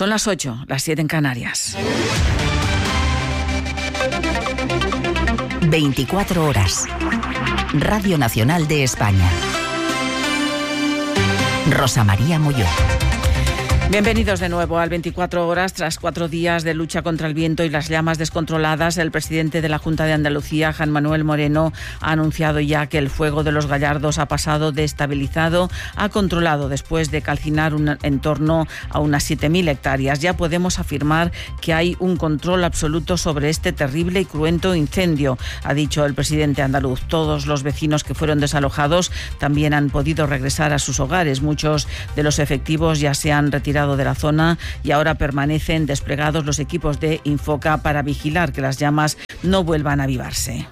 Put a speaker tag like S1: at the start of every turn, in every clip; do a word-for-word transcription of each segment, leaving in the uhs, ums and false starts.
S1: Son las ocho, las siete en Canarias.
S2: veinticuatro horas. Radio Nacional de España. Rosa María Molló.
S1: Bienvenidos de nuevo al veinticuatro horas. Tras cuatro días de lucha contra el viento y las llamas descontroladas, el presidente de la Junta de Andalucía, Juan Manuel Moreno, ha anunciado ya que el fuego de los Gallardos ha pasado de estabilizado a controlado después de calcinar un, en torno a unas siete mil hectáreas. Ya podemos afirmar que hay un control absoluto sobre este terrible y cruento incendio, ha dicho el presidente andaluz. Todos los vecinos que fueron desalojados también han podido regresar a sus hogares. Muchos de los efectivos ya se han retirado de la zona y ahora permanecen desplegados los equipos de Infoca para vigilar que las llamas no vuelvan a avivarse.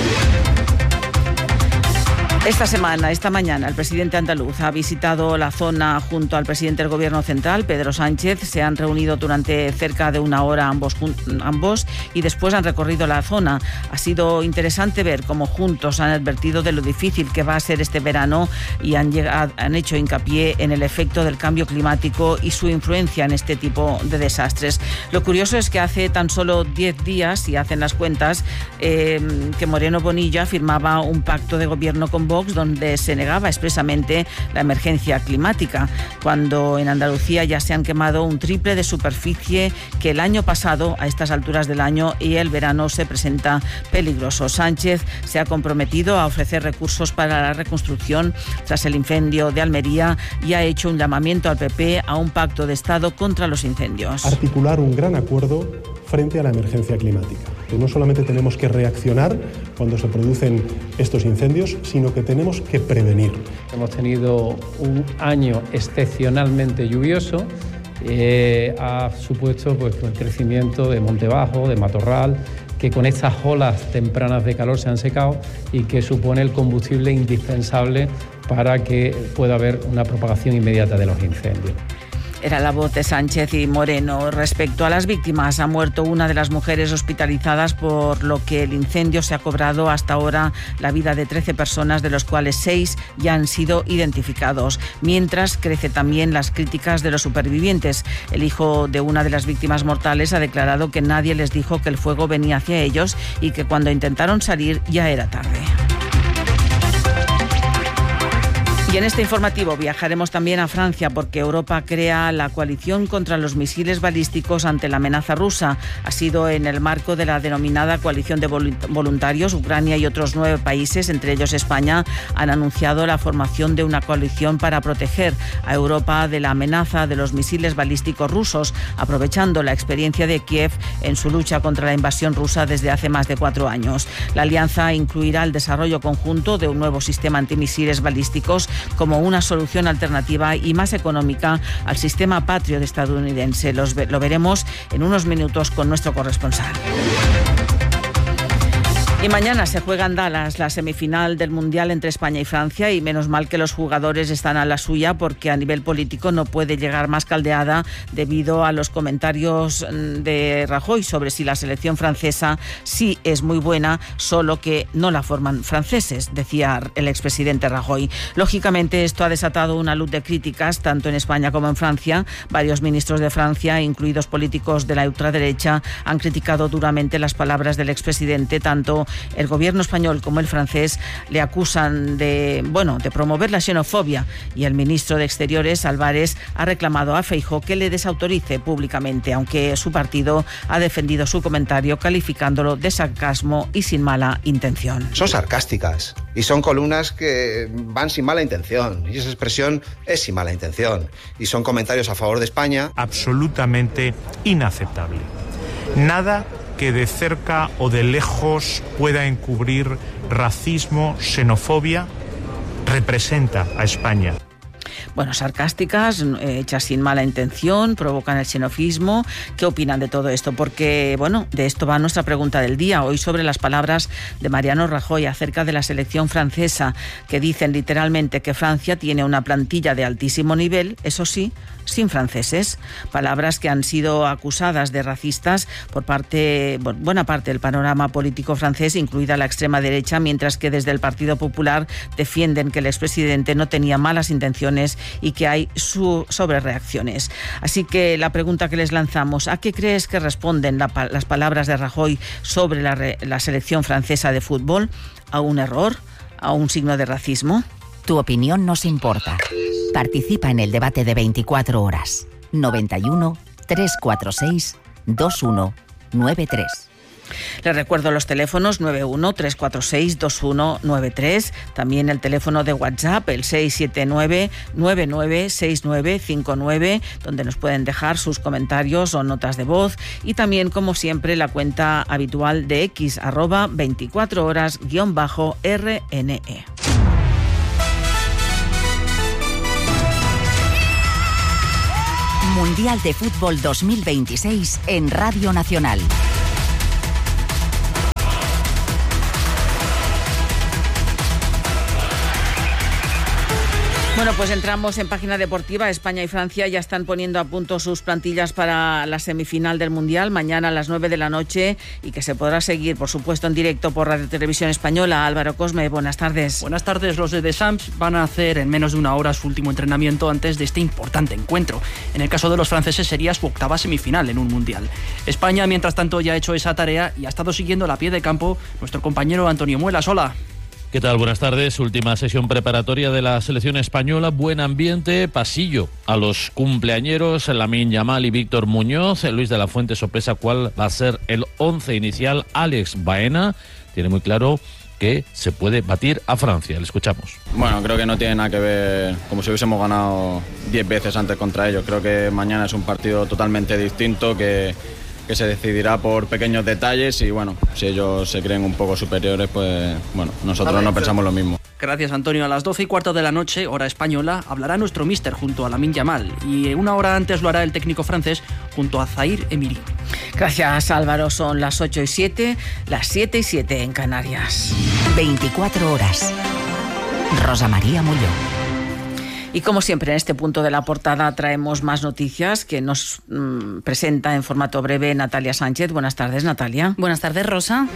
S1: Esta semana, esta mañana, el presidente andaluz ha visitado la zona junto al presidente del Gobierno central, Pedro Sánchez. Se han reunido durante cerca de una hora ambos, ambos y después han recorrido la zona. Ha sido interesante ver cómo juntos han advertido de lo difícil que va a ser este verano y han, llegado, han hecho hincapié en el efecto del cambio climático y su influencia en este tipo de desastres. Lo curioso es que hace tan solo diez días, si hacen las cuentas, eh, que Moreno Bonilla firmaba un pacto de gobierno con Vox donde se negaba expresamente la emergencia climática, cuando en Andalucía ya se han quemado un triple de superficie que el año pasado a estas alturas del año, y el verano se presenta peligroso. Sánchez se ha comprometido a ofrecer recursos para la reconstrucción tras el incendio de Almería y ha hecho un llamamiento al P P a un pacto de Estado contra los incendios.
S3: Articular un gran acuerdo frente a la emergencia climática. Que no solamente tenemos que reaccionar cuando se producen estos incendios, sino que tenemos que prevenir.
S4: Hemos tenido un año excepcionalmente lluvioso, eh, ha supuesto pues, el crecimiento de monte bajo, de matorral, que con estas olas tempranas de calor se han secado y que supone el combustible indispensable para que pueda haber una propagación inmediata de los incendios.
S1: Era la voz de Sánchez y Moreno. Respecto a las víctimas, ha muerto una de las mujeres hospitalizadas, por lo que el incendio se ha cobrado hasta ahora la vida de trece personas, de los cuales seis ya han sido identificados. Mientras, crece también las críticas de los supervivientes. El hijo de una de las víctimas mortales ha declarado que nadie les dijo que el fuego venía hacia ellos y que cuando intentaron salir ya era tarde. Y en este informativo viajaremos también a Francia, porque Europa crea la coalición contra los misiles balísticos ante la amenaza rusa. Ha sido en el marco de la denominada coalición de voluntarios. Ucrania y otros nueve países, entre ellos España, han anunciado la formación de una coalición para proteger a Europa de la amenaza de los misiles balísticos rusos, aprovechando la experiencia de Kiev en su lucha contra la invasión rusa desde hace más de cuatro años. La alianza incluirá el desarrollo conjunto de un nuevo sistema antimisiles balísticos como una solución alternativa y más económica al sistema Patriot estadounidense. Los, lo veremos en unos minutos con nuestro corresponsal. Y mañana se juega en Dallas la semifinal del Mundial entre España y Francia, y menos mal que los jugadores están a la suya, porque a nivel político no puede llegar más caldeada debido a los comentarios de Rajoy sobre si la selección francesa sí es muy buena, solo que no la forman franceses, decía el expresidente Rajoy. Lógicamente esto ha desatado una luz de críticas tanto en España como en Francia. Varios ministros de Francia, incluidos políticos de la ultraderecha, han criticado duramente las palabras del expresidente. Tanto el gobierno español como el francés le acusan de, bueno, de promover la xenofobia, y el ministro de Exteriores, Álvarez, ha reclamado a Feijóo que le desautorice públicamente, aunque su partido ha defendido su comentario calificándolo de sarcasmo y sin mala intención.
S5: Son sarcásticas y son columnas que van sin mala intención, y esa expresión es sin mala intención, y son comentarios a favor de España.
S6: Absolutamente inaceptable. Nada que de cerca o de lejos pueda encubrir racismo, xenofobia, representa a España.
S1: Bueno, sarcásticas, hechas sin mala intención, provocan el xenofismo. ¿Qué opinan de todo esto? Porque, bueno, de esto va nuestra pregunta del día. Hoy sobre las palabras de Mariano Rajoy acerca de la selección francesa, que dicen literalmente que Francia tiene una plantilla de altísimo nivel, eso sí, sin franceses. Palabras que han sido acusadas de racistas por parte, bueno, buena parte del panorama político francés, incluida la extrema derecha, mientras que desde el Partido Popular defienden que el expresidente no tenía malas intenciones reacciones y que hay su sobrereacciones. Así que la pregunta que les lanzamos, ¿a qué crees que responden la, las palabras de Rajoy sobre la, la selección francesa de fútbol? ¿A un error? ¿A un signo de racismo?
S2: Tu opinión nos importa. Participa en el debate de veinticuatro horas. noventa y uno, trescientos cuarenta y seis, veintiuno noventa y tres.
S1: Les recuerdo los teléfonos nueve uno, tres cuatro seis, dos uno nueve tres, también el teléfono de WhatsApp, el seis siete nueve, nueve nueve seis nueve cinco nueve, donde nos pueden dejar sus comentarios o notas de voz, y también, como siempre, la cuenta habitual de X, arroba veinticuatro horas guión bajo R N E.
S2: Mundial de Fútbol dos mil veintiséis en Radio Nacional.
S1: Bueno, pues entramos en página deportiva. España y Francia ya están poniendo a punto sus plantillas para la semifinal del Mundial, mañana a las nueve de la noche, y que se podrá seguir, por supuesto, en directo por Radio Televisión Española. Álvaro Cosme, buenas tardes.
S7: Buenas tardes. Los de Deschamps van a hacer en menos de una hora su último entrenamiento antes de este importante encuentro. En el caso de los franceses sería su octava semifinal en un Mundial. España, mientras tanto, ya ha hecho esa tarea y ha estado siguiendo a pie de campo nuestro compañero Antonio Muelas. Hola.
S8: ¿Qué tal? Buenas tardes. Última sesión preparatoria de la selección española. Buen ambiente, pasillo a los cumpleañeros, Lamine Yamal y Víctor Muñoz. Luis de la Fuente sorpresa cuál va a ser el once inicial. Alex Baena tiene muy claro que se puede batir a Francia. Le escuchamos.
S9: Bueno, creo que no tiene nada que ver como si hubiésemos ganado diez veces antes contra ellos. Creo que mañana es un partido totalmente distinto, que... que se decidirá por pequeños detalles y bueno, si ellos se creen un poco superiores, pues bueno, nosotros no pensamos lo mismo.
S7: Gracias, Antonio. A las doce y cuarto de la noche, hora española, hablará nuestro míster junto a Lamine Yamal, y una hora antes lo hará el técnico francés junto a Zahir Emery.
S1: Gracias, Álvaro. Son las ocho y siete, las siete y siete en Canarias.
S2: veinticuatro horas. Rosa María Mullón.
S1: Y como siempre, en este punto de la portada traemos más noticias que nos mmm, presenta en formato breve Natalia Sánchez. Buenas tardes, Natalia.
S10: Buenas tardes, Rosa.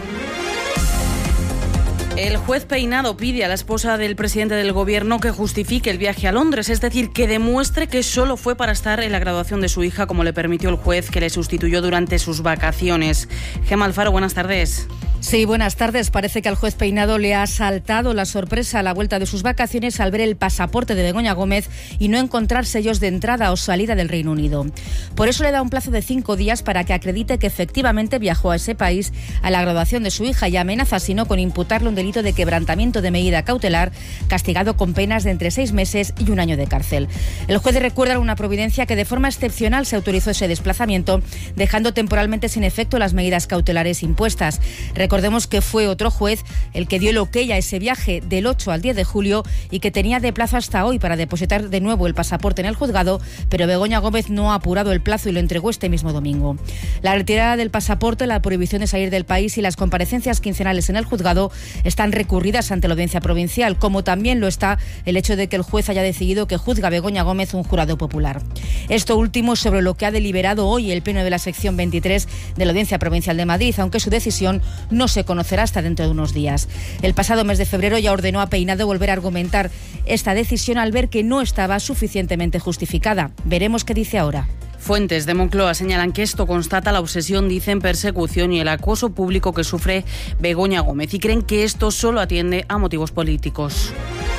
S10: El juez Peinado pide a la esposa del presidente del gobierno que justifique el viaje a Londres, es decir, que demuestre que solo fue para estar en la graduación de su hija, como le permitió el juez que le sustituyó durante sus vacaciones. Gemma Alfaro, buenas tardes.
S11: Sí, buenas tardes. Parece que al juez Peinado le ha saltado la sorpresa a la vuelta de sus vacaciones al ver el pasaporte de Begoña Gómez y no encontrar sellos de entrada o salida del Reino Unido. Por eso le da un plazo de cinco días para que acredite que efectivamente viajó a ese país a la graduación de su hija, y amenaza, si no, con imputarle un delito de quebrantamiento de medida cautelar, castigado con penas de entre seis meses y un año de cárcel. El juez recuerda una providencia que de forma excepcional se autorizó ese desplazamiento, dejando temporalmente sin efecto las medidas cautelares impuestas. Recordemos que fue otro juez el que dio el ok a ese viaje del ocho al diez de julio y que tenía de plazo hasta hoy para depositar de nuevo el pasaporte en el juzgado, pero Begoña Gómez no ha apurado el plazo y lo entregó este mismo domingo. La retirada del pasaporte, la prohibición de salir del país y las comparecencias quincenales en el juzgado están recurridas ante la Audiencia Provincial, como también lo está el hecho de que el juez haya decidido que juzga a Begoña Gómez un jurado popular. Esto último sobre lo que ha deliberado hoy el Pleno de la sección veintitrés de la Audiencia Provincial de Madrid, aunque su decisión no se conocerá hasta dentro de unos días. El pasado mes de febrero ya ordenó a Peinado volver a argumentar esta decisión al ver que no estaba suficientemente justificada. Veremos qué dice ahora.
S10: Fuentes de Moncloa señalan que esto constata la obsesión, dicen, persecución y el acoso público que sufre Begoña Gómez, y creen que esto solo atiende a motivos políticos.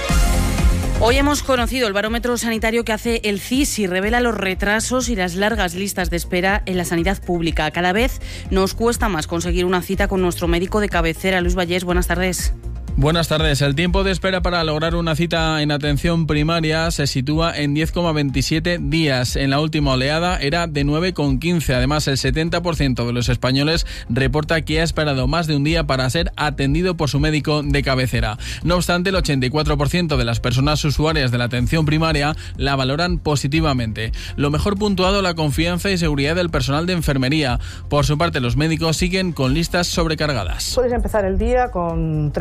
S10: Hoy hemos conocido el barómetro sanitario que hace el C I S y revela los retrasos y las largas listas de espera en la sanidad pública. Cada vez nos cuesta más conseguir una cita con nuestro médico de cabecera. Luis Vallés, buenas tardes.
S12: Buenas tardes. El tiempo de espera para lograr una cita en atención primaria se sitúa en diez coma veintisiete días. En la última oleada era de nueve coma quince. Además, el setenta por ciento de los españoles reporta que ha esperado más de un día para ser atendido por su médico de cabecera. No obstante, el ochenta y cuatro por ciento de las personas usuarias de la atención primaria la valoran positivamente. Lo mejor puntuado, la confianza y seguridad del personal de enfermería. Por su parte, los médicos siguen con listas sobrecargadas.
S13: Puedes empezar el día con treinta pacientes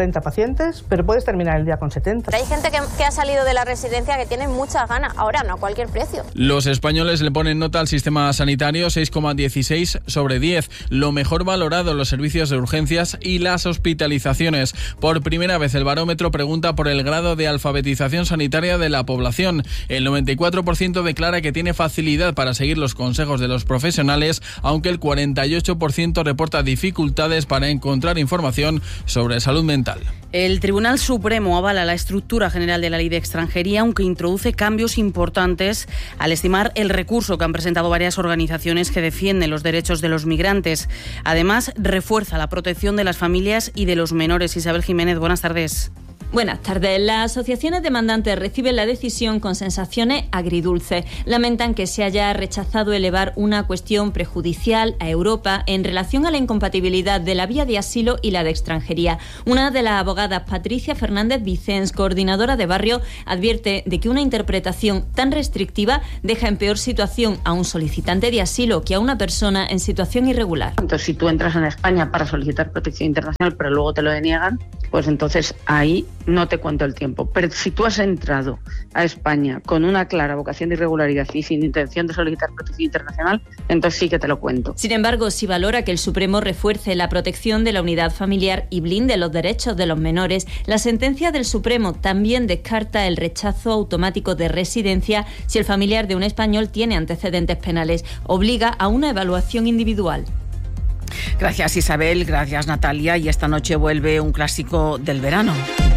S13: suficientes, pero puedes terminar el día con setenta.
S14: Hay gente que, que ha salido de la residencia que tiene muchas ganas, ahora no a cualquier precio.
S12: Los españoles le ponen nota al sistema sanitario seis coma dieciséis sobre diez, lo mejor valorado los servicios de urgencias y las hospitalizaciones. Por primera vez el barómetro pregunta por el grado de alfabetización sanitaria de la población. El noventa y cuatro por ciento declara que tiene facilidad para seguir los consejos de los profesionales, aunque el cuarenta y ocho por ciento reporta dificultades para encontrar información sobre salud mental.
S10: El Tribunal Supremo avala la estructura general de la Ley de Extranjería, aunque introduce cambios importantes al estimar el recurso que han presentado varias organizaciones que defienden los derechos de los migrantes. Además, refuerza la protección de las familias y de los menores. Isabel Jiménez, buenas tardes.
S15: Buenas tardes. Las asociaciones demandantes reciben la decisión con sensaciones agridulces. Lamentan que se haya rechazado elevar una cuestión prejudicial a Europa en relación a la incompatibilidad de la vía de asilo y la de extranjería. Una de las abogadas, Patricia Fernández Vicens, coordinadora de Barrio, advierte de que una interpretación tan restrictiva deja en peor situación a un solicitante de asilo que a una persona en situación irregular.
S16: Entonces, si tú entras en España para solicitar protección internacional, pero luego te lo deniegan, pues entonces ahí no te cuento el tiempo. Pero si tú has entrado a España con una clara vocación de irregularidad y sin intención de solicitar protección internacional, entonces sí que te lo cuento.
S15: Sin embargo, si valora que el Supremo refuerce la protección de la unidad familiar y blinde los derechos de los menores, la sentencia del Supremo también descarta el rechazo automático de residencia si el familiar de un español tiene antecedentes penales. Obliga a una evaluación individual.
S1: Gracias, Isabel, gracias, Natalia. Y esta noche vuelve un clásico del verano.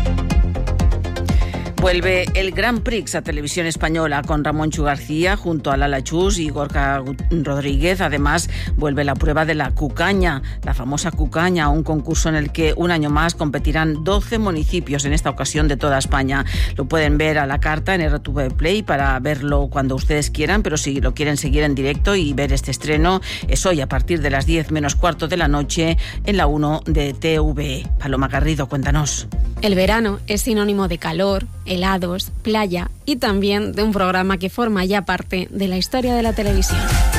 S1: Vuelve el Grand Prix a Televisión Española con Ramón Chu García junto a Lala Chus y Gorka Rodríguez. Además, vuelve la prueba de la cucaña, la famosa cucaña, un concurso en el que un año más competirán doce municipios, en esta ocasión de toda España. Lo pueden ver a la carta en R T V Play para verlo cuando ustedes quieran, pero si lo quieren seguir en directo y ver este estreno, es hoy a partir de las diez menos cuarto de la noche en la uno de T V E. Paloma Garrido, cuéntanos.
S17: El verano es sinónimo de calor, helados, playa y también de un programa que forma ya parte de la historia de la televisión.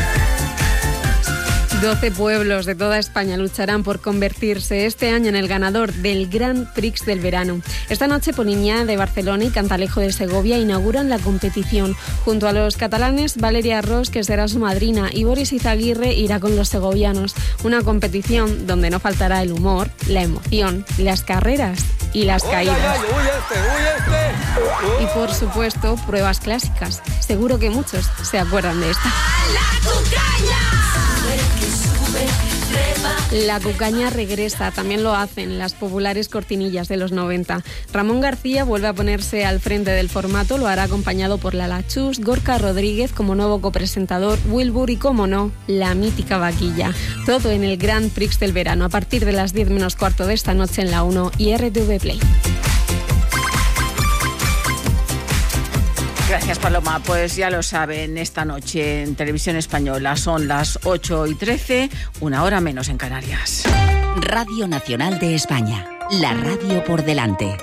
S17: doce pueblos de toda España lucharán por convertirse este año en el ganador del Grand Prix del verano. Esta noche Poliña de Barcelona y Cantalejo de Segovia inauguran la competición. Junto a los catalanes, Valeria Ros, que será su madrina, y Boris Izaguirre irá con los segovianos. Una competición donde no faltará el humor, la emoción, las carreras y las caídas. Y por supuesto, pruebas clásicas. Seguro que muchos se acuerdan de esta. La cucaña regresa, también lo hacen las populares cortinillas de los noventa. Ramón García vuelve a ponerse al frente del formato, lo hará acompañado por Lala Chus, Gorka Rodríguez como nuevo copresentador, Wilbur y, como no, la mítica vaquilla. Todo en el Grand Prix del verano, a partir de las diez menos cuarto de esta noche en la uno y R T V Play.
S1: Gracias, Paloma. Pues ya lo saben, esta noche en Televisión Española son las ocho y trece, una hora menos en Canarias.
S2: Radio Nacional de España, la radio por delante.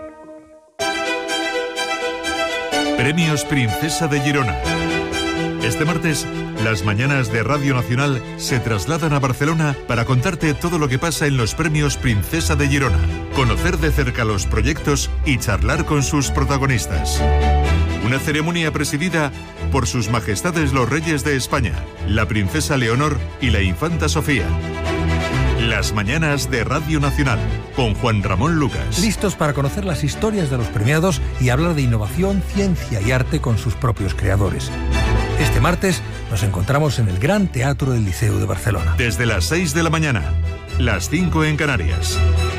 S18: Premios Princesa de Girona. Este martes, las mañanas de Radio Nacional se trasladan a Barcelona para contarte todo lo que pasa en los Premios Princesa de Girona, conocer de cerca los proyectos y charlar con sus protagonistas. Una ceremonia presidida por sus majestades los reyes de España, la princesa Leonor y la infanta Sofía. Las mañanas de Radio Nacional, con Juan Ramón Lucas.
S19: Listos para conocer las historias de los premiados y hablar de innovación, ciencia y arte con sus propios creadores. Este martes nos encontramos en el Gran Teatro del Liceu de Barcelona.
S18: Desde las seis de la mañana, las cinco en Canarias.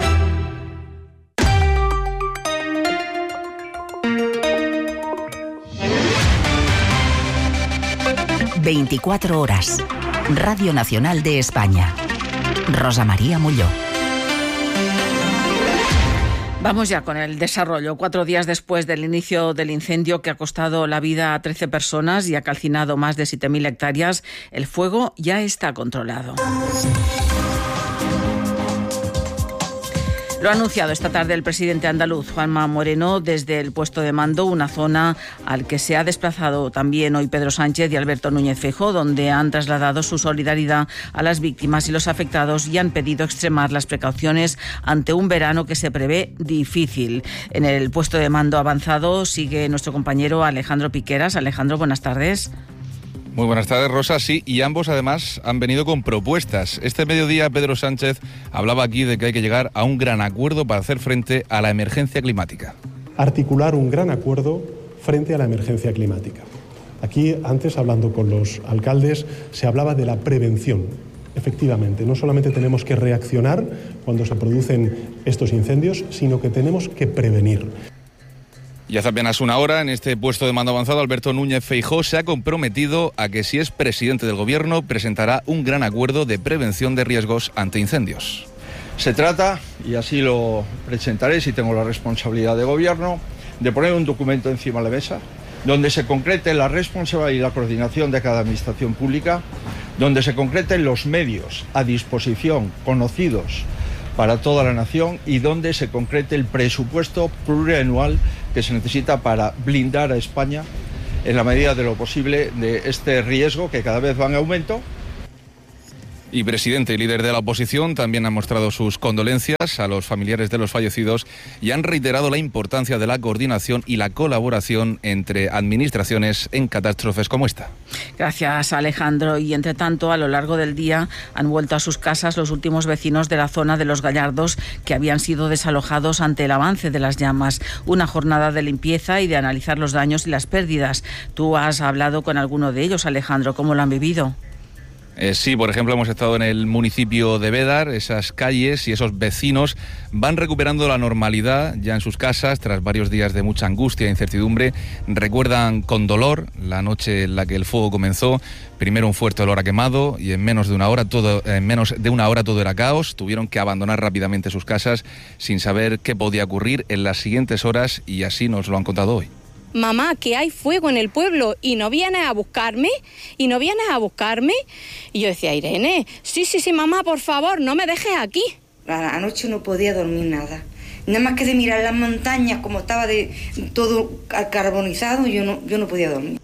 S2: veinticuatro horas. Radio Nacional de España. Rosa María Molló.
S1: Vamos ya con el desarrollo. Cuatro días después del inicio del incendio que ha costado la vida a trece personas y ha calcinado más de siete mil hectáreas, el fuego ya está controlado. Lo ha anunciado esta tarde el presidente andaluz, Juanma Moreno, desde el puesto de mando, una zona al que se ha desplazado también hoy Pedro Sánchez y Alberto Núñez Feijóo, donde han trasladado su solidaridad a las víctimas y los afectados y han pedido extremar las precauciones ante un verano que se prevé difícil. En el puesto de mando avanzado sigue nuestro compañero Alejandro Piqueras. Alejandro, buenas tardes.
S20: Muy buenas tardes, Rosa. Sí, y ambos además han venido con propuestas. Este mediodía Pedro Sánchez hablaba aquí de que hay que llegar a un gran acuerdo para hacer frente a la emergencia climática.
S3: Articular un gran acuerdo frente a la emergencia climática. Aquí, antes, hablando con los alcaldes, se hablaba de la prevención. Efectivamente, no solamente tenemos que reaccionar cuando se producen estos incendios, sino que tenemos que prevenir.
S20: Y hace apenas una hora, en este puesto de mando avanzado, Alberto Núñez Feijóo se ha comprometido a que si es presidente del Gobierno presentará un gran acuerdo de prevención de riesgos ante incendios.
S21: Se trata, y así lo presentaré si tengo la responsabilidad de Gobierno, de poner un documento encima de la mesa donde se concrete la responsabilidad y la coordinación de cada administración pública, donde se concreten los medios a disposición, conocidos para toda la nación, y donde se concrete el presupuesto plurianual que se necesita para blindar a España en la medida de lo posible de este riesgo que cada vez va en aumento.
S20: Y presidente y líder de la oposición también han mostrado sus condolencias a los familiares de los fallecidos y han reiterado la importancia de la coordinación y la colaboración entre administraciones en catástrofes como esta.
S1: Gracias, Alejandro. Y entre tanto, a lo largo del día han vuelto a sus casas los últimos vecinos de la zona de Los Gallardos que habían sido desalojados ante el avance de las llamas. Una jornada de limpieza y de analizar los daños y las pérdidas. Tú has hablado con alguno de ellos, Alejandro. ¿Cómo lo han vivido?
S20: Eh, sí, por ejemplo, hemos estado en el municipio de Bédar. Esas calles y esos vecinos van recuperando la normalidad ya en sus casas tras varios días de mucha angustia e incertidumbre. Recuerdan con dolor la noche en la que el fuego comenzó. Primero un fuerte olor a quemado y en menos de una hora todo, en menos de una hora todo era caos. Tuvieron que abandonar rápidamente sus casas sin saber qué podía ocurrir en las siguientes horas y así nos lo han contado hoy.
S22: Mamá, que hay fuego en el pueblo y no vienes a buscarme, y no vienes a buscarme. Y yo decía, Irene, sí, sí, sí, mamá, por favor, no me dejes aquí.
S23: Anoche no podía dormir nada. Nada más que de mirar las montañas, como estaba de todo carbonizado, yo no, yo no podía dormir.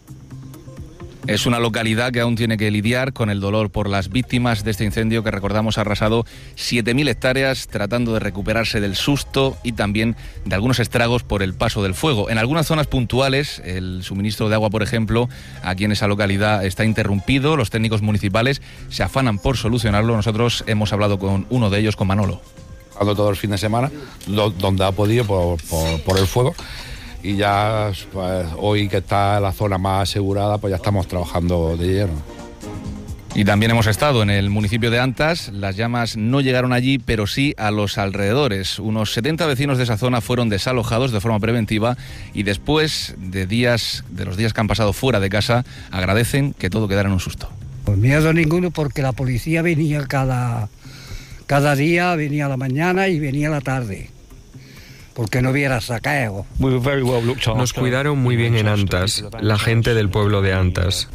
S20: Es una localidad que aún tiene que lidiar con el dolor por las víctimas de este incendio que, recordamos, ha arrasado siete mil hectáreas, tratando de recuperarse del susto y también de algunos estragos por el paso del fuego. En algunas zonas puntuales, el suministro de agua, por ejemplo, aquí en esa localidad está interrumpido. Los técnicos municipales se afanan por solucionarlo. Nosotros hemos hablado con uno de ellos, con Manolo.
S24: Ando todo el fin de semana, donde ha podido por, por, por el fuego. Y ya pues, hoy que está la zona más asegurada, pues ya estamos trabajando de lleno.
S20: Y también hemos estado en el municipio de Antas. Las llamas no llegaron allí, pero sí a los alrededores. Unos setenta vecinos de esa zona fueron desalojados de forma preventiva y después de días, de los días que han pasado fuera de casa, agradecen que todo quedara en un susto.
S25: Pues miedo ninguno, porque la policía venía cada, cada día, venía a la mañana y venía a la tarde. Porque no hubiera saqueo.
S26: Nos cuidaron muy bien en Antas, la gente del pueblo de Antas.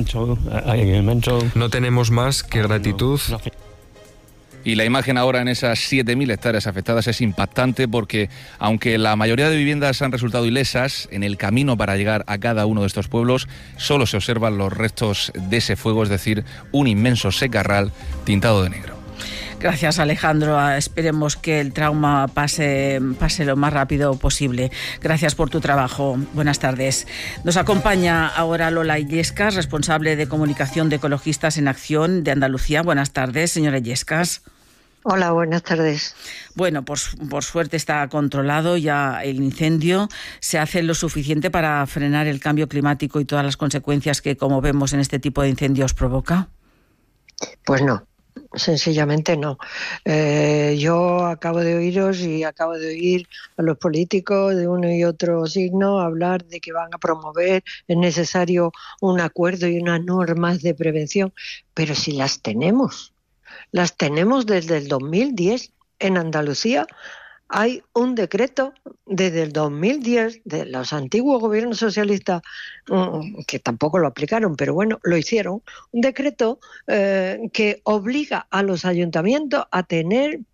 S26: No tenemos más que gratitud.
S20: Y la imagen ahora en esas siete mil hectáreas afectadas es impactante porque, aunque la mayoría de viviendas han resultado ilesas, en el camino para llegar a cada uno de estos pueblos solo se observan los restos de ese fuego, es decir, un inmenso secarral tintado de negro.
S1: Gracias, Alejandro. Esperemos que el trauma pase, pase lo más rápido posible. Gracias por tu trabajo. Buenas tardes. Nos acompaña ahora Lola Illescas, responsable de comunicación de Ecologistas en Acción de Andalucía. Buenas tardes, señora Illescas.
S27: Hola, buenas tardes.
S1: Bueno, por, por suerte está controlado ya el incendio. ¿Se hace lo suficiente para frenar el cambio climático y todas las consecuencias que, como vemos en este tipo de incendios, provoca?
S27: Pues no. Sencillamente no. Eh, yo acabo de oíros y acabo de oír a los políticos de uno y otro signo hablar de que van a promover, es necesario un acuerdo y unas normas de prevención, pero si las tenemos, las tenemos desde el dos mil diez en Andalucía. Hay un decreto desde el dos mil diez de los antiguos gobiernos socialistas, que tampoco lo aplicaron, pero bueno, lo hicieron, un decreto eh, que obliga a los ayuntamientos a tener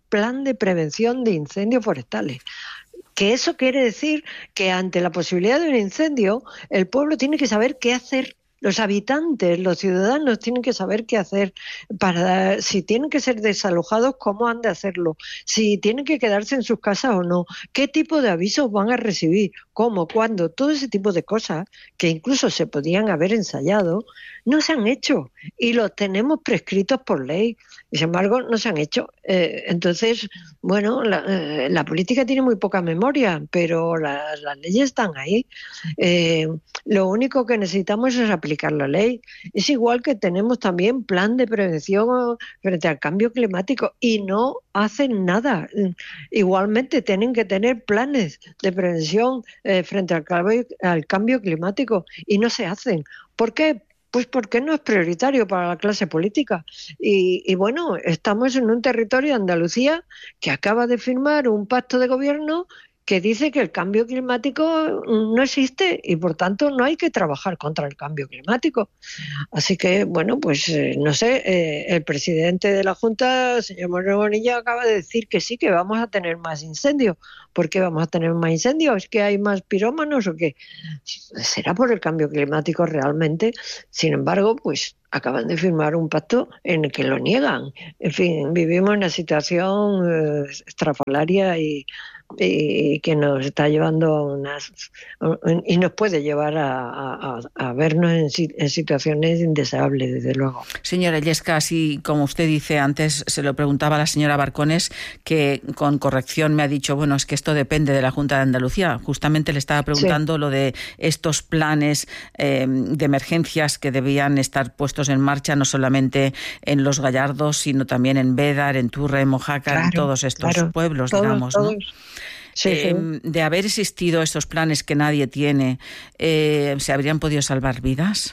S27: plan de prevención de incendios forestales. Que eso quiere decir que ante la posibilidad de un incendio, el pueblo tiene que saber qué hacer. Los habitantes, los ciudadanos tienen que saber qué hacer para, si tienen que ser desalojados, cómo han de hacerlo, si tienen que quedarse en sus casas o no, qué tipo de avisos van a recibir, cómo, cuándo, todo ese tipo de cosas que incluso se podían haber ensayado, no se han hecho y los tenemos prescritos por ley. Y sin embargo, no se han hecho. Eh, entonces, bueno, la, eh, la política tiene muy poca memoria, pero la, las leyes están ahí. Eh, lo único que necesitamos es aplicar la ley. Es igual que tenemos también plan de prevención frente al cambio climático y no hacen nada. Igualmente tienen que tener planes de prevención eh, frente al cambio, al cambio climático y no se hacen. ¿Por qué? Pues porque no es prioritario para la clase política. Y, y bueno, estamos en un territorio, Andalucía, que acaba de firmar un pacto de gobierno que dice que el cambio climático no existe y por tanto no hay que trabajar contra el cambio climático. Así que, bueno, pues eh, no sé, eh, el presidente de la Junta, señor Moreno Bonilla, acaba de decir que sí, que vamos a tener más incendios. ¿Por qué vamos a tener más incendios? ¿Es que hay más pirómanos o qué? ¿Será por el cambio climático realmente? Sin embargo, pues acaban de firmar un pacto en el que lo niegan. En fin, vivimos en una situación eh, estrafalaria y y que nos está llevando a unas y nos puede llevar a, a, a vernos en, en situaciones indeseables, desde luego.
S1: Señora Illescas, así como usted dice antes, se lo preguntaba a la señora Barcones, que con corrección me ha dicho, bueno, es que esto depende de la Junta de Andalucía. Justamente le estaba preguntando sí. lo de estos planes eh, de emergencias que debían estar puestos en marcha no solamente en Los Gallardos, sino también en Bédar, en Turra, en Mojácar, claro, en todos estos claro, pueblos, todos, digamos, todos. ¿no?
S27: Sí,
S1: eh,
S27: sí.
S1: De haber existido estos planes que nadie tiene, eh, ¿se habrían podido salvar vidas?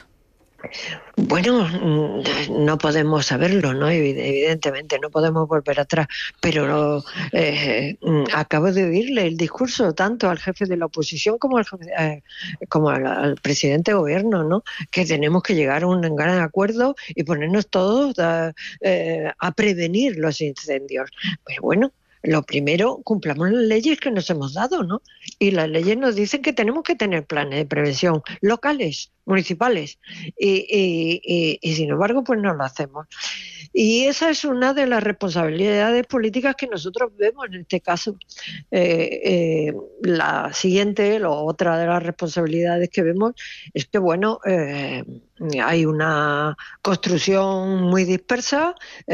S27: Bueno, no podemos saberlo, ¿no? Evidentemente, no podemos volver atrás, pero eh, acabo de oírle el discurso tanto al jefe de la oposición como al, eh, como al, al presidente de gobierno, ¿no? Que tenemos que llegar a un gran acuerdo y ponernos todos a, eh, a prevenir los incendios. Pues bueno, lo primero, cumplamos las leyes que nos hemos dado, ¿no? Y las leyes nos dicen que tenemos que tener planes de prevención locales, municipales, y, y, y, y sin embargo, pues no lo hacemos. Y esa es una de las responsabilidades políticas que nosotros vemos en este caso. Eh, eh, la siguiente, la otra de las responsabilidades que vemos es que, bueno, eh, hay una construcción muy dispersa,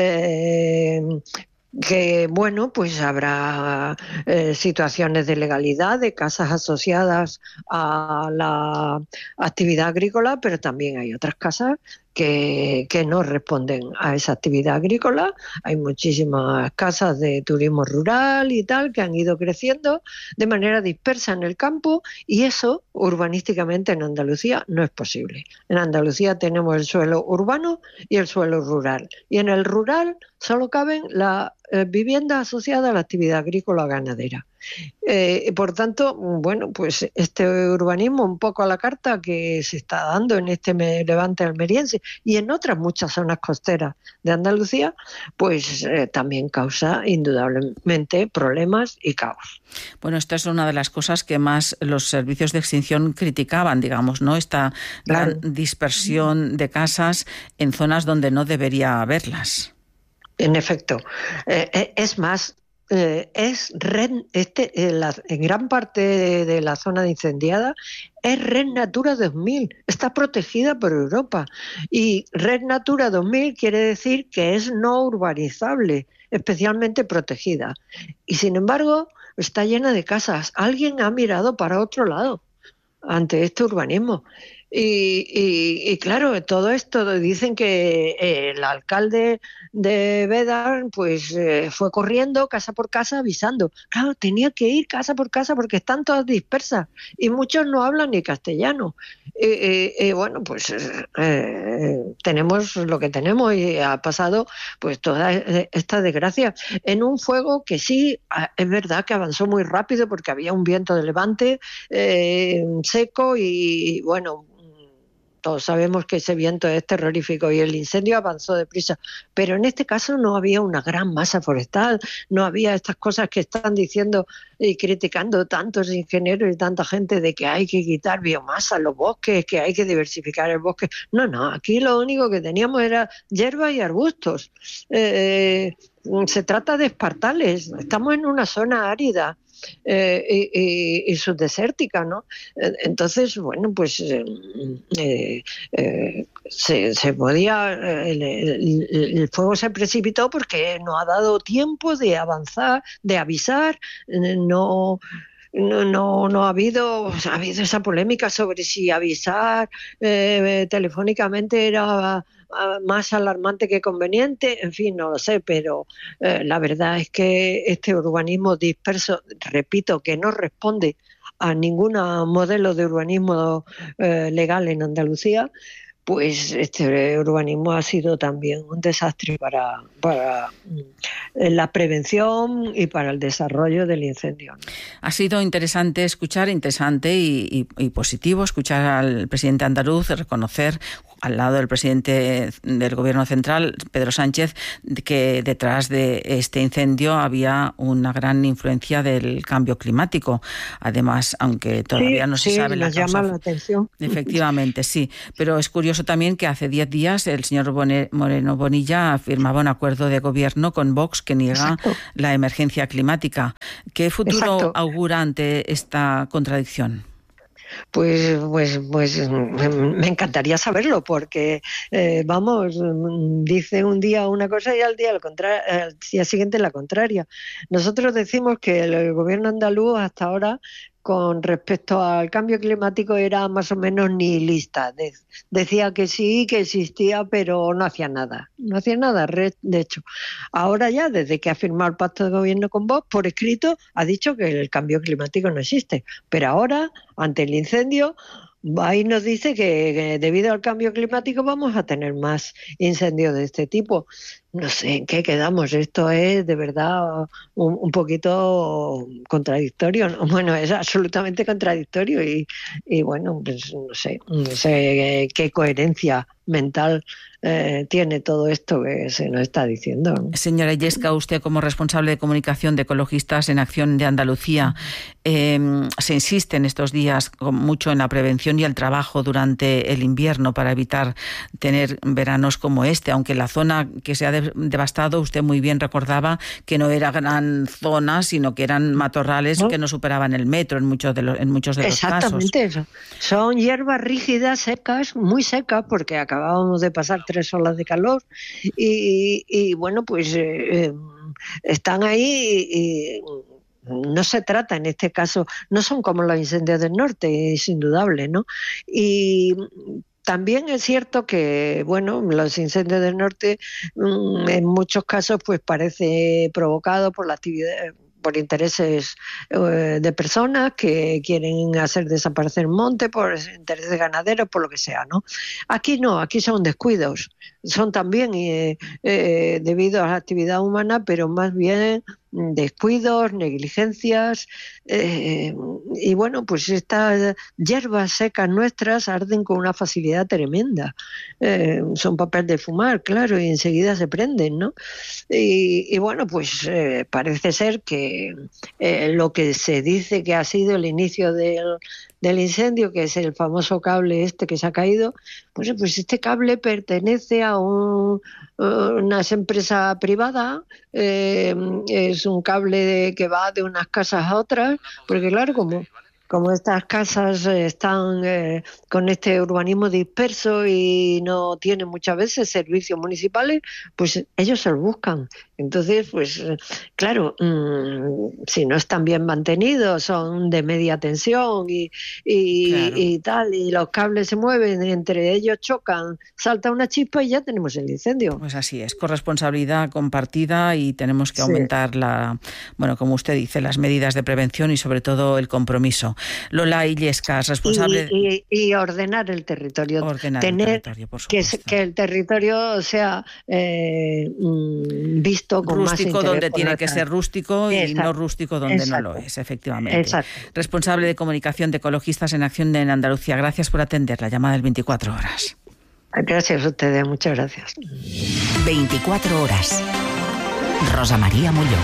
S27: eh, que bueno, pues habrá eh, situaciones de legalidad de casas asociadas a la actividad agrícola, pero también hay otras casas que, que no responden a esa actividad agrícola. Hay muchísimas casas de turismo rural y tal que han ido creciendo de manera dispersa en el campo y eso urbanísticamente en Andalucía no es posible. En Andalucía tenemos el suelo urbano y el suelo rural y en el rural solo caben las eh, viviendas asociadas a la actividad agrícola o ganadera. Eh, por tanto, bueno, pues este urbanismo un poco a la carta que se está dando en este levante almeriense y en otras muchas zonas costeras de Andalucía, pues eh, también causa indudablemente problemas y caos.
S1: Bueno, esta es una de las cosas que más los servicios de extinción criticaban, digamos, ¿no? Esta gran claro. dispersión de casas en zonas donde no debería haberlas.
S27: En efecto. Eh, es más, Eh, es red, este, eh, la, en gran parte de, de la zona incendiada es Red Natura dos mil, está protegida por Europa y Red Natura dos mil quiere decir que es no urbanizable, especialmente protegida y sin embargo está llena de casas. Alguien ha mirado para otro lado ante este urbanismo. Y, y, y claro, todo esto dicen que eh, el alcalde de Bédar pues eh, fue corriendo casa por casa avisando. Claro, tenía que ir casa por casa porque están todas dispersas y muchos no hablan ni castellano. Y, y, y bueno, pues eh, tenemos lo que tenemos y ha pasado pues toda esta desgracia en un fuego que sí, es verdad que avanzó muy rápido porque había un viento de levante eh, seco y bueno, todos sabemos que ese viento es terrorífico y el incendio avanzó deprisa, pero en este caso no había una gran masa forestal, no había estas cosas que están diciendo y criticando tantos ingenieros y tanta gente de que hay que quitar biomasa en los bosques, que hay que diversificar el bosque. No, no, aquí lo único que teníamos era hierba y arbustos. Eh, se trata de espartales, estamos en una zona árida. Eh, y, y, y subdesértica, ¿no? Entonces, bueno, pues eh, eh, se, se podía, el, el, el fuego se precipitó porque no ha dado tiempo de avanzar, de avisar, no... No, no, no ha habido, ha habido esa polémica sobre si avisar eh, telefónicamente era más alarmante que conveniente, en fin, no lo sé, pero eh, la verdad es que este urbanismo disperso, repito, que no responde a ningún modelo de urbanismo eh, legal en Andalucía, pues este urbanismo ha sido también un desastre para, para la prevención y para el desarrollo del incendio.
S1: Ha sido interesante escuchar, interesante y, y, y positivo escuchar al presidente andaluz reconocer, al lado del presidente del Gobierno central, Pedro Sánchez, que detrás de este incendio había una gran influencia del cambio climático. Además, aunque todavía
S27: sí,
S1: no se
S27: sí,
S1: sabe la
S27: nos
S1: causa.
S27: Llama la atención.
S1: Efectivamente, sí. Pero es curioso también que hace diez días el señor Moreno Bonilla firmaba un acuerdo de gobierno con Vox que niega Exacto. la emergencia climática. ¿Qué futuro
S27: Exacto.
S1: augura ante esta contradicción?
S27: Pues, pues, pues me encantaría saberlo porque, eh, vamos, dice un día una cosa y al día, al, contra- al día siguiente la contraria. Nosotros decimos que el gobierno andaluz hasta ahora, con respecto al cambio climático, era más o menos nihilista. De- decía que sí, que existía, pero no hacía nada. No hacía nada, de hecho. Ahora ya, desde que ha firmado el pacto de gobierno con Vox, por escrito, ha dicho que el cambio climático no existe. Pero ahora, ante el incendio, ahí nos dice que, que debido al cambio climático vamos a tener más incendios de este tipo. No sé en qué quedamos. Esto es de verdad un, un poquito contradictorio, ¿no? Bueno, es absolutamente contradictorio y, y bueno, pues no sé, no sé qué coherencia mental eh, tiene todo esto que se nos está diciendo, ¿no?
S1: Señora Illesca, usted como responsable de comunicación de Ecologistas en Acción de Andalucía, eh, se insiste en estos días mucho en la prevención y el trabajo durante el invierno para evitar tener veranos como este, aunque la zona que se ha de- devastado, usted muy bien recordaba que no era gran zona, sino que eran matorrales ¿no? que no superaban el metro en muchos de los, en muchos de los casos.
S27: Exactamente eso. Son hierbas rígidas, secas, muy secas, porque acabábamos de pasar tres olas de calor y, y bueno, pues eh, eh, están ahí y, y no se trata en este caso, no son como los incendios del norte, es indudable, ¿no? Y también es cierto que, bueno, los incendios del norte mmm, en muchos casos pues parece provocado por la actividad, por intereses eh, de personas que quieren hacer desaparecer monte, por intereses ganaderos, por lo que sea, ¿no? Aquí no, aquí son descuidos, son también eh, eh, debido a la actividad humana, pero más bien descuidos, negligencias, eh, y bueno, pues estas hierbas secas nuestras arden con una facilidad tremenda. Eh, son papel de fumar, claro, y enseguida se prenden, ¿no? Y, y bueno, pues eh, parece ser que eh, lo que se dice que ha sido el inicio del, del incendio, que es el famoso cable este que se ha caído, pues, pues este cable pertenece a un, una empresa privada, eh, es un cable de, que va de unas casas a otras, porque claro, como, como estas casas están eh, con este urbanismo disperso y no tienen muchas veces servicios municipales, pues ellos se los buscan. Entonces, pues claro, mmm, si no están bien mantenidos, son de media tensión y, y, claro. y tal, y los cables se mueven, entre ellos chocan, salta una chispa y ya tenemos el incendio.
S1: Pues así es, corresponsabilidad compartida y tenemos que aumentar sí. la, bueno, como usted dice, las medidas de prevención y sobre todo el compromiso. Lola Illescas, responsable...
S27: Y, y, y ordenar el territorio.
S1: Ordenar
S27: Tener
S1: el territorio, por
S27: que,
S1: supuesto.
S27: que el territorio sea eh, visto con
S1: rústico
S27: más interés
S1: donde tiene
S27: nuestra...
S1: que ser rústico y
S27: Exacto.
S1: no rústico donde
S27: Exacto.
S1: no lo es, efectivamente.
S27: Exacto.
S1: Responsable de comunicación de Ecologistas en Acción en Andalucía. Gracias por atender la llamada del veinticuatro horas.
S27: Gracias a ustedes, muchas gracias.
S2: veinticuatro horas. Rosa María Molló.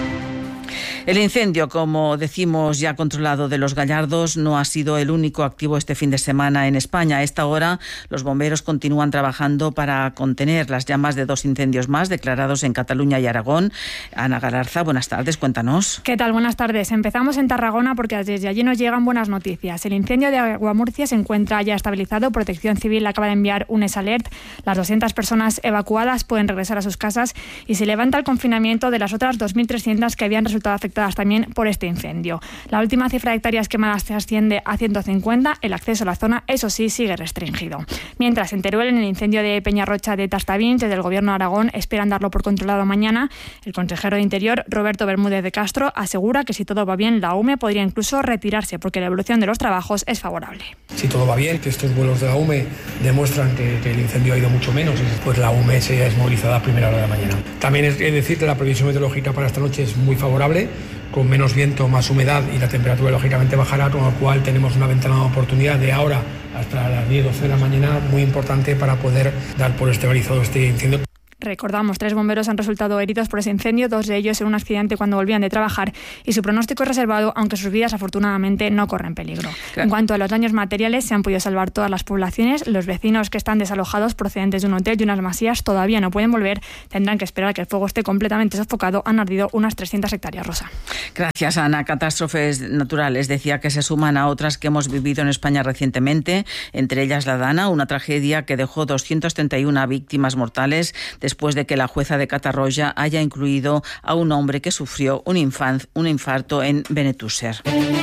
S1: El incendio, como decimos, ya controlado de Los Gallardos, no ha sido el único activo este fin de semana en España. A esta hora, los bomberos continúan trabajando para contener las llamas de dos incendios más declarados en Cataluña y Aragón. Ana Galarza, buenas tardes, cuéntanos.
S4: ¿Qué tal? Buenas tardes. Empezamos en Tarragona porque desde allí nos llegan buenas noticias. El incendio de Aguamurcia se encuentra ya estabilizado. Protección Civil acaba de enviar un S Alert. Las doscientas personas evacuadas pueden regresar a sus casas y se levanta el confinamiento de las otras dos mil trescientas que habían resultado afectadas también por este incendio. La última cifra de hectáreas quemadas se asciende a ciento cincuenta. El acceso a la zona, eso sí, sigue restringido. Mientras, en Teruel, en el incendio de Peñarrocha de Tastavins, desde el Gobierno de Aragón esperan darlo por controlado mañana. El consejero de Interior, Roberto Bermúdez de Castro, asegura que si todo va bien, la U M E podría incluso retirarse porque la evolución de los trabajos es favorable.
S5: Si todo va bien, que estos vuelos de la U M E demuestran que, que el incendio ha ido mucho menos, pues la U M E se desmovilizada a primera hora de la mañana. También es decir que la previsión meteorológica para esta noche es muy favorable, con menos viento, más humedad y la temperatura lógicamente bajará, con lo cual tenemos una ventana de oportunidad de ahora hasta las diez, doce de la mañana muy importante para poder dar por estabilizado este incendio.
S4: Recordamos, tres bomberos han resultado heridos por ese incendio, dos de ellos en un accidente cuando volvían de trabajar, y su pronóstico es reservado, aunque sus vidas afortunadamente no corren peligro. Claro. En cuanto a los daños materiales, se han podido salvar todas las poblaciones. Los vecinos que están desalojados procedentes de un hotel y unas masías todavía no pueden volver. Tendrán que esperar a que el fuego esté completamente sofocado. Han ardido unas trescientas hectáreas, Rosa.
S1: Gracias, Ana. Catástrofes naturales, decía, que se suman a otras que hemos vivido en España recientemente, entre ellas la Dana, una tragedia que dejó doscientas treinta y una víctimas mortales después de que la jueza de Catarroja haya incluido a un hombre que sufrió un, infan- un infarto en Benetússer.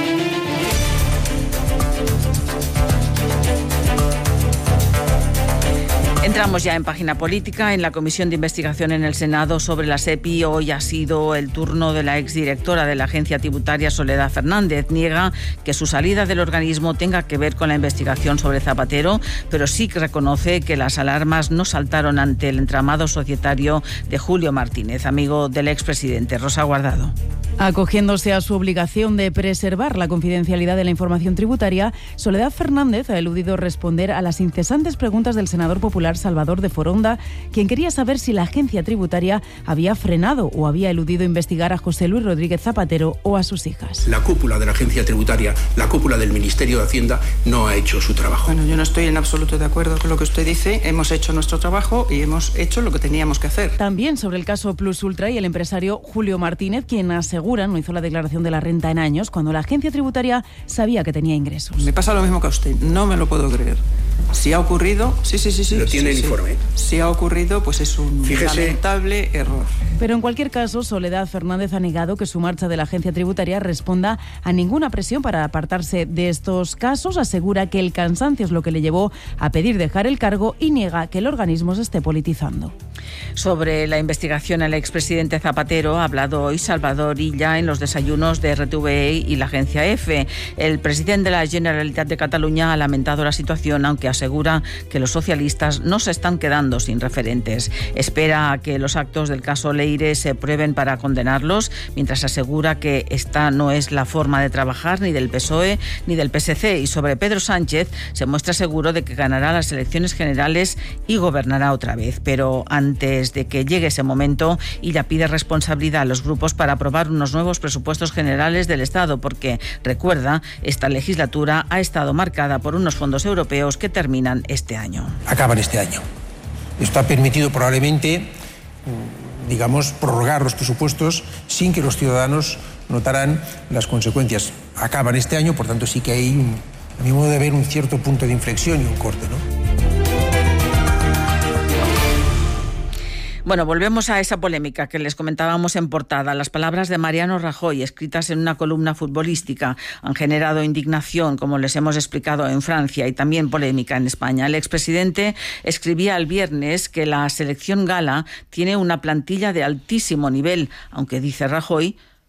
S1: Entramos ya en página política. En la comisión de investigación en el Senado sobre la SEPI hoy ha sido el turno de la exdirectora de la agencia tributaria, Soledad Fernández. Niega que su salida del organismo tenga que ver con la investigación sobre Zapatero, pero sí que reconoce que las alarmas no saltaron ante el entramado societario de Julio Martínez, amigo del expresidente. Rosa Guardado.
S6: Acogiéndose a su obligación de preservar la confidencialidad de la información tributaria, Soledad Fernández ha eludido responder a las incesantes preguntas del senador popular Salvador de Foronda, quien quería saber si la agencia tributaria había frenado o había eludido investigar a José Luis Rodríguez Zapatero o a sus hijas.
S7: La cúpula de la agencia tributaria, la cúpula del Ministerio de Hacienda, no ha hecho su trabajo.
S8: Bueno, yo no estoy en absoluto de acuerdo con lo que usted dice. Hemos hecho nuestro trabajo y hemos hecho lo que teníamos que hacer.
S6: También sobre el caso Plus Ultra y el empresario Julio Martínez, quien asegura no hizo la declaración de la renta en años cuando la agencia tributaria sabía que tenía ingresos.
S8: Me pasa lo mismo que a usted, no me lo puedo creer. Si ha ocurrido, sí, sí, sí, sí.
S7: Lo tiene
S8: sí,
S7: el
S8: sí.
S7: informe.
S8: Si ha ocurrido, pues es un
S7: Fíjese.
S8: lamentable error.
S6: Pero en cualquier caso, Soledad Fernández ha negado que su marcha de la agencia tributaria responda a ninguna presión para apartarse de estos casos. Asegura que el cansancio es lo que le llevó a pedir dejar el cargo y niega que el organismo se esté politizando.
S1: Sobre la investigación al expresidente Zapatero ha hablado hoy Salvador Illa en los desayunos de R T V E y la agencia EFE. El presidente de la Generalitat de Cataluña ha lamentado la situación, aunque asegura que los socialistas no se están quedando sin referentes. Espera a que los actos del caso Leire se prueben para condenarlos, mientras asegura que esta no es la forma de trabajar ni del P S O E ni del P S C. Y sobre Pedro Sánchez se muestra seguro de que ganará las elecciones generales y gobernará otra vez. Pero antes de que llegue ese momento, Illa pide responsabilidad a los grupos para aprobar unos nuevos presupuestos generales del Estado, porque, recuerda, esta legislatura ha estado marcada por unos fondos europeos que terminan este año.
S7: Acaban este año. Esto ha permitido probablemente, digamos, prorrogar los presupuestos sin que los ciudadanos notaran las consecuencias. Acaban este año, por tanto sí que hay, un, a mi modo de ver, un cierto punto de inflexión y un corte, ¿no?
S1: Bueno, volvemos a esa polémica que les comentábamos en portada. Las palabras de Mariano Rajoy, escritas en una columna futbolística, han generado indignación, como les hemos explicado, en Francia, y también polémica en España. El expresidente escribía el viernes que la selección gala tiene una plantilla de altísimo nivel, aunque, dice Rajoy,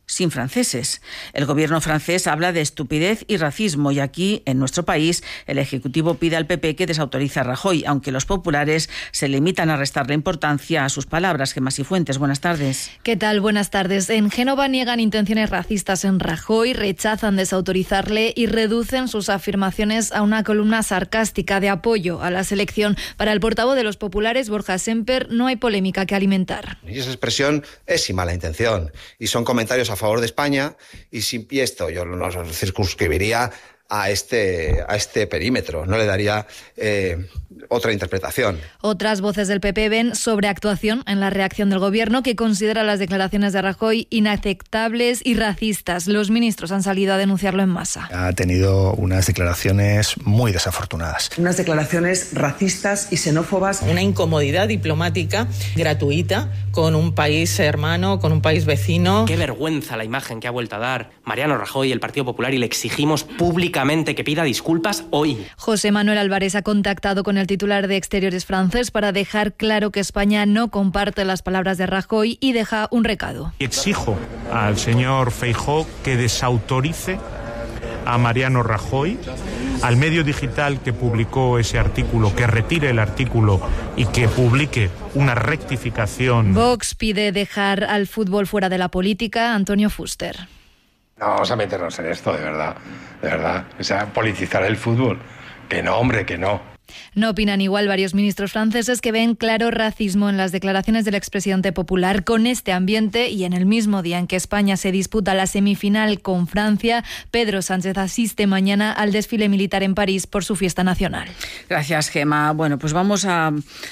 S1: sin franceses. El gobierno francés habla de estupidez y racismo y aquí, en nuestro país, el Ejecutivo pide al P P que desautorice a Rajoy, aunque los populares se limitan a restarle importancia a sus palabras. Gemma Sifuentes, buenas tardes.
S9: ¿Qué tal? Buenas tardes. En Génova niegan intenciones racistas en Rajoy, rechazan desautorizarle y reducen sus afirmaciones a una columna sarcástica de apoyo a la selección. Para el portavoz de los populares, Borja Semper, no hay polémica que alimentar.
S10: Y esa expresión es sin mala intención y son comentarios a favor de España y sin pie esto yo no circunscribiría a este, a este perímetro, no le daría eh, otra interpretación.
S9: Otras voces del P P ven sobreactuación en la reacción del gobierno, que considera las declaraciones de Rajoy inaceptables y racistas. Los ministros han salido a denunciarlo en masa.
S11: Ha tenido unas declaraciones muy desafortunadas.
S12: Unas declaraciones racistas y xenófobas.
S13: Una incomodidad diplomática gratuita con un país hermano, con un país vecino.
S14: Qué vergüenza la imagen que ha vuelto a dar Mariano Rajoy y el Partido Popular, y le exigimos públicamente que pida disculpas hoy.
S9: José Manuel Álvarez ha contactado con el titular de Exteriores francés para dejar claro que España no comparte las palabras de Rajoy y deja un recado.
S16: Exijo al señor Feijóo que desautorice a Mariano Rajoy, al medio digital que publicó ese artículo, que retire el artículo y que publique una rectificación.
S9: Vox pide dejar al fútbol fuera de la política. Antonio Fuster.
S28: No vamos a meternos en esto, de verdad, de verdad. O sea, politizar el fútbol. Que no, hombre, que no.
S9: No opinan igual varios ministros franceses, que ven claro racismo en las declaraciones del expresidente popular. Con este ambiente y en el mismo día en que España se disputa la semifinal con Francia, Pedro Sánchez asiste mañana al desfile militar en París por su fiesta nacional.
S1: Gracias, Gemma. Bueno, pues vamos a...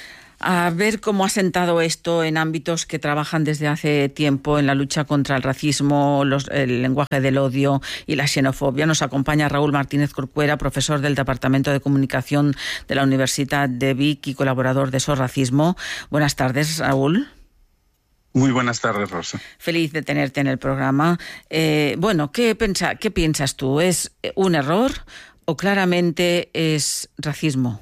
S1: a ver cómo ha sentado esto en ámbitos que trabajan desde hace tiempo en la lucha contra el racismo, los, el lenguaje del odio y la xenofobia. Nos acompaña Raúl Martínez Corcuera, profesor del Departamento de Comunicación de la Universidad de Vic y colaborador de SOS Racismo. Buenas tardes, Raúl.
S29: Muy buenas tardes, Rosa.
S1: Feliz de tenerte en el programa. Eh, bueno, ¿qué, pensa, ¿qué piensas tú? ¿Es un error o claramente es racismo?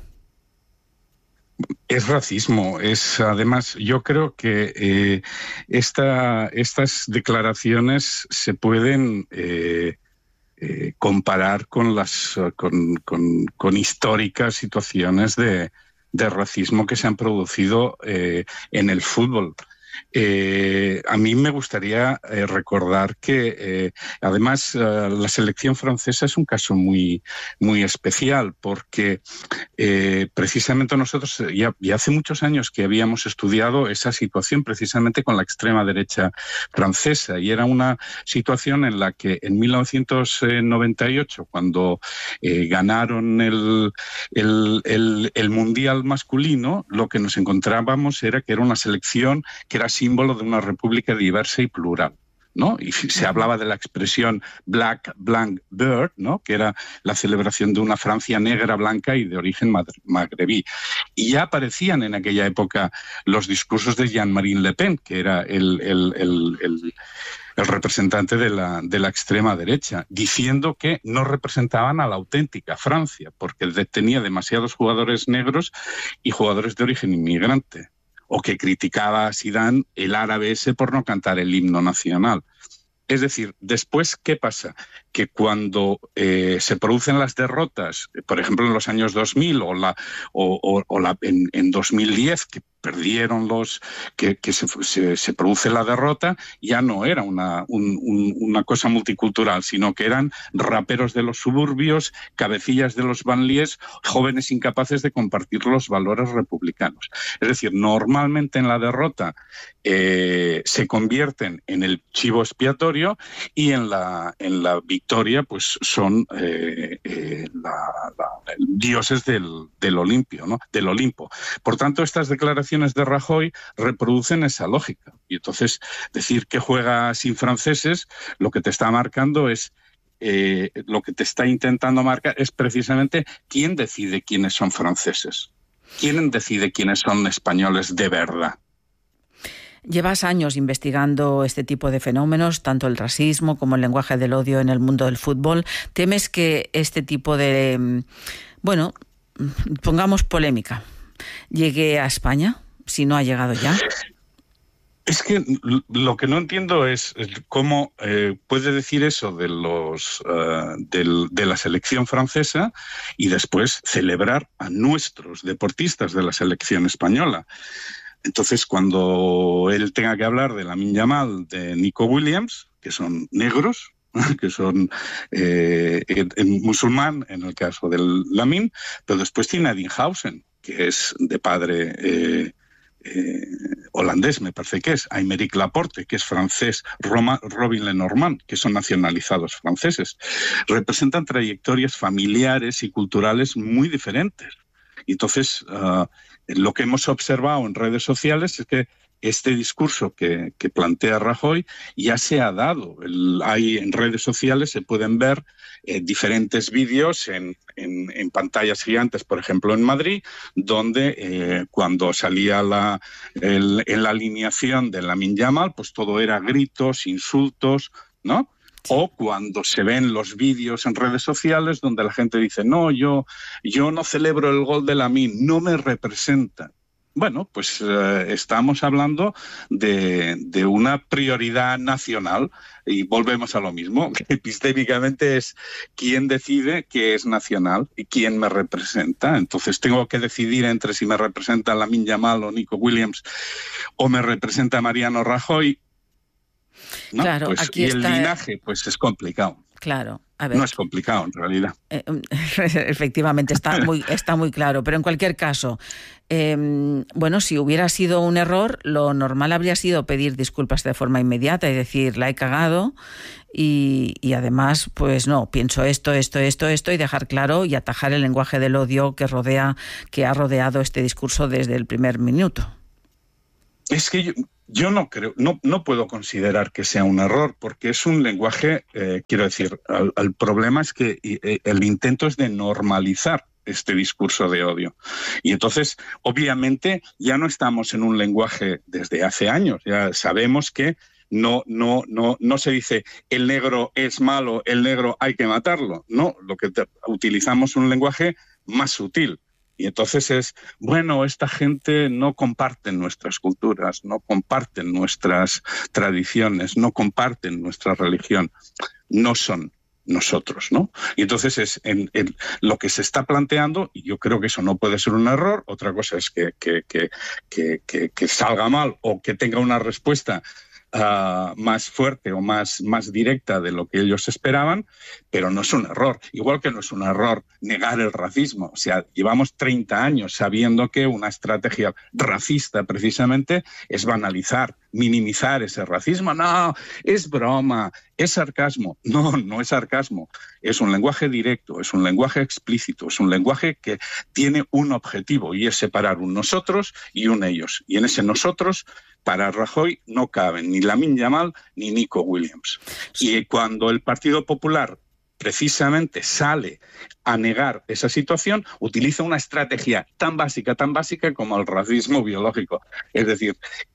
S29: Es racismo. Es, además, yo creo que eh, esta, estas declaraciones se pueden eh, eh, comparar con las con, con, con históricas situaciones de, de racismo que se han producido eh, en el fútbol. Eh, a mí me gustaría eh, recordar que, eh, además, eh, la selección francesa es un caso muy, muy especial porque eh, precisamente nosotros ya, ya hace muchos años que habíamos estudiado esa situación precisamente con la extrema derecha francesa, y era una situación en la que en mil novecientos noventa y ocho, cuando eh, ganaron el, el, el, el Mundial masculino, lo que nos encontrábamos era que era una selección que era símbolo de una república diversa y plural, ¿no? Y se hablaba de la expresión Black Blanc Bird, ¿no? Que era la celebración de una Francia negra, blanca y de origen magrebí. Y ya aparecían en aquella época los discursos de Jean-Marie Le Pen, que era el, el, el, el, el representante de la, de la extrema derecha, diciendo que no representaban a la auténtica Francia, porque tenía demasiados jugadores negros y jugadores de origen inmigrante. O que criticaba a Zidane, el árabe ese, por no cantar el himno nacional. Es decir, después, ¿qué pasa? Que cuando eh, se producen las derrotas, por ejemplo en los años dos mil o, la, o, o, o la, en, en dos mil diez, que perdieron los, que, que se, se, se produce la derrota, ya no era una, un, un, una cosa multicultural, sino que eran raperos de los suburbios, cabecillas de los banlieues, jóvenes incapaces de compartir los valores republicanos. Es decir, normalmente en la derrota eh, se convierten en el chivo expiatorio y en la, en la victoria pues son eh, eh, la, la, dioses del, del, Olimpio, ¿no? del Olimpo. Por tanto, estas declaraciones de Rajoy reproducen esa lógica. Y entonces decir que juega sin franceses, lo que te está marcando es, eh, lo que te está intentando marcar es precisamente quién decide quiénes son franceses, quién decide quiénes son españoles de verdad.
S1: Llevas años investigando este tipo de fenómenos, tanto el racismo como el lenguaje del odio en el mundo del fútbol. ¿Temes que este tipo de, bueno, pongamos polémica, llegue a España, si no ha llegado ya?
S29: Es que lo que no entiendo es cómo eh, puede decir eso de los uh, del, de la selección francesa y después celebrar a nuestros deportistas de la selección española. Entonces, cuando él tenga que hablar de Lamine Yamal, de Nico Williams, que son negros, que son eh, en, en musulmán, en el caso del Lamine, pero después tiene a Dinhausen, que es de padre eh, eh, holandés, me parece que es, Aymeric Laporte, que es francés, Roma, Robin Lenormand, que son nacionalizados franceses. Representan trayectorias familiares y culturales muy diferentes. Y entonces, uh, lo que hemos observado en redes sociales es que este discurso que, que plantea Rajoy ya se ha dado. El, hay en redes sociales se pueden ver eh, diferentes vídeos en, en, en pantallas gigantes, por ejemplo en Madrid, donde eh, cuando salía la, el, en la alineación de Lamine Yamal, pues todo era gritos, insultos, ¿no? O cuando se ven los vídeos en redes sociales donde la gente dice, no, yo, yo no celebro el gol de Lamine, no me representa. Bueno, pues eh, estamos hablando de, de una prioridad nacional y volvemos a lo mismo. Epistémicamente es quién decide qué es nacional y quién me representa. Entonces tengo que decidir entre si me representa Lamine Yamal o Nico Williams o me representa Mariano Rajoy. ¿No?
S1: Claro,
S29: pues,
S1: aquí
S29: y
S1: está...
S29: el linaje, pues es complicado.
S1: Claro. A ver.
S29: No es complicado, en realidad.
S1: Eh, efectivamente, está muy, está muy claro. Pero en cualquier caso, eh, bueno, si hubiera sido un error, lo normal habría sido pedir disculpas de forma inmediata y decir, la he cagado y, y además, pues no, pienso esto, esto, esto, esto y dejar claro y atajar el lenguaje del odio que rodea, que ha rodeado este discurso desde el primer minuto.
S29: Es que yo... Yo no creo, no, no puedo considerar que sea un error, porque es un lenguaje, eh, quiero decir, el, el problema es que eh, el intento es de normalizar este discurso de odio. Y entonces, obviamente, ya no estamos en un lenguaje desde hace años, ya sabemos que no, no, no, no se dice el negro es malo, el negro hay que matarlo. No, lo que te, utilizamos un lenguaje más sutil. Y entonces es, bueno, esta gente no comparte nuestras culturas, no comparten nuestras tradiciones, no comparten nuestra religión, no son nosotros, ¿no? Y entonces es en, en lo que se está planteando, y yo creo que eso no puede ser un error, otra cosa es que, que, que, que, que, que salga mal o que tenga una respuesta Uh, más fuerte o más, más directa de lo que ellos esperaban, pero no es un error. Igual que no es un error negar el racismo. O sea, llevamos treinta años sabiendo que una estrategia racista precisamente es banalizar, minimizar ese racismo. No, es broma, es sarcasmo. No, no es sarcasmo. Es un lenguaje directo, es un lenguaje explícito, es un lenguaje que tiene un objetivo y es separar un nosotros y un ellos. Y en ese nosotros, para Rajoy no caben ni Lamine Yamal ni Nico Williams. Y cuando el Partido Popular precisamente sale a negar esa situación, utiliza una estrategia tan básica, tan básica como el racismo biológico. Es decir,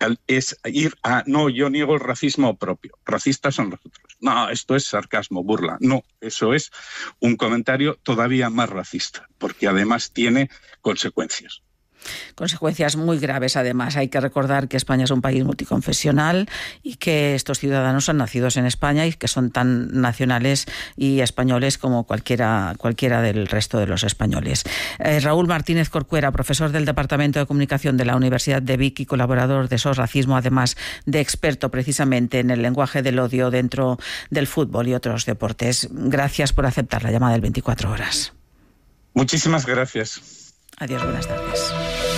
S29: es ir a, no, yo niego el racismo propio, racistas son nosotros. No, esto es sarcasmo, burla. No, eso es un comentario todavía más racista, porque además tiene consecuencias.
S1: Consecuencias muy graves, además. Hay que recordar que España es un país multiconfesional y que estos ciudadanos son nacidos en España y que son tan nacionales y españoles como cualquiera, cualquiera del resto de los españoles. Eh, Raúl Martínez Corcuera, profesor del Departamento de Comunicación de la Universidad de Vic y colaborador de SOS Racismo, además de experto precisamente en el lenguaje del odio dentro del fútbol y otros deportes. Gracias por aceptar la llamada del veinticuatro horas.
S29: Muchísimas gracias.
S1: Adiós, buenas tardes.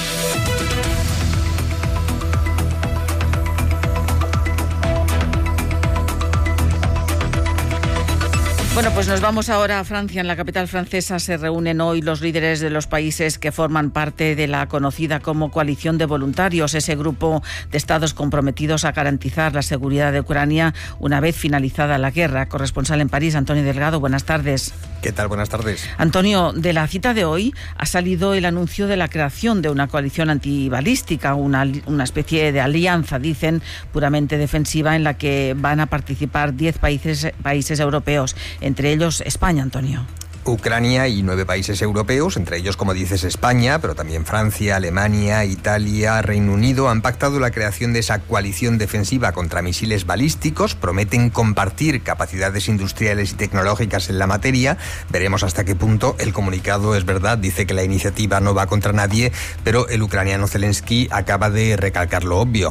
S1: Bueno, pues nos vamos ahora a Francia. En la capital francesa se reúnen hoy los líderes de los países que forman parte de la conocida como Coalición de Voluntarios, ese grupo de estados comprometidos a garantizar la seguridad de Ucrania una vez finalizada la guerra. Corresponsal en París, Antonio Delgado, buenas tardes.
S3: ¿Qué tal? Buenas tardes.
S1: Antonio, de la cita de hoy ha salido el anuncio de la creación de una coalición antibalística, una, una especie de alianza, dicen, puramente defensiva, en la que van a participar diez países, países europeos, entre ellos España, Antonio.
S3: Ucrania y nueve países europeos, entre ellos, como dices, España, pero también Francia, Alemania, Italia, Reino Unido, han pactado la creación de esa coalición defensiva contra misiles balísticos. Prometen compartir capacidades industriales y tecnológicas en la materia. Veremos hasta qué punto. El comunicado, es verdad, dice que la iniciativa no va contra nadie, pero el ucraniano Zelensky acaba de recalcar lo obvio.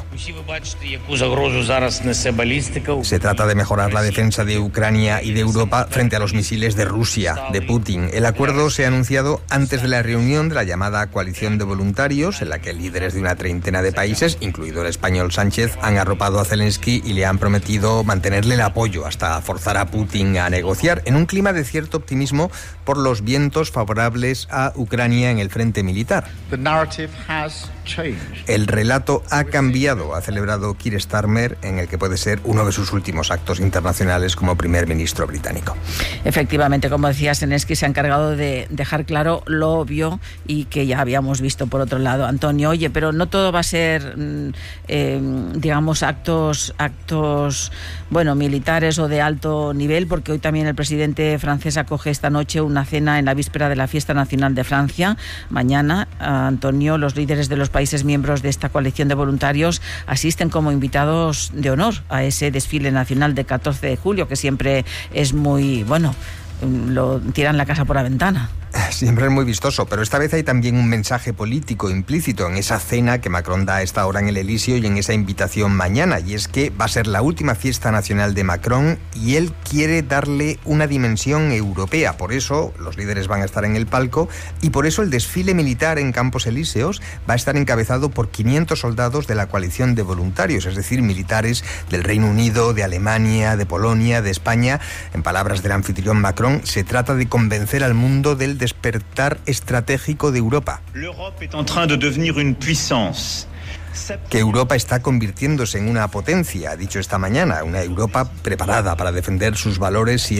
S3: Se trata de mejorar la defensa de Ucrania y de Europa frente a los misiles de Rusia, de Putin. El acuerdo se ha anunciado antes de la reunión de la llamada coalición de voluntarios, en la que líderes de una treintena de países, incluido el español Sánchez, han arropado a Zelensky y le han prometido mantenerle el apoyo hasta forzar a Putin a negociar, en un clima de cierto optimismo por los vientos favorables a Ucrania en el frente militar. El relato ha cambiado, ha celebrado Keir Starmer, en el que puede ser uno de sus últimos actos internacionales como primer ministro británico.
S1: Efectivamente, como decía, Zelensky se ha encargado de dejar claro lo obvio y que ya habíamos visto por otro lado. Antonio, oye, pero no todo va a ser, eh, digamos, actos, actos, bueno, militares o de alto nivel, porque hoy también el presidente francés acoge esta noche una cena en la víspera de la Fiesta Nacional de Francia. Mañana, Antonio, los líderes de los países miembros de esta coalición de voluntarios asisten como invitados de honor a ese desfile nacional de catorce de julio, que siempre es muy, bueno, lo tiran la casa por la ventana.
S3: Siempre es muy vistoso, pero esta vez hay también un mensaje político implícito en esa cena que Macron da a esta hora en el Elíseo y en esa invitación mañana, y es que va a ser la última fiesta nacional de Macron y él quiere darle una dimensión europea. Por eso los líderes van a estar en el palco y por eso el desfile militar en Campos Elíseos va a estar encabezado por quinientos soldados de la coalición de voluntarios, es decir, militares del Reino Unido, de Alemania, de Polonia, de España. En palabras del anfitrión Macron, se trata de convencer al mundo del despertar estratégico de Europa. Que Europa está convirtiéndose en una potencia, ha dicho esta mañana, una Europa preparada para defender sus valores y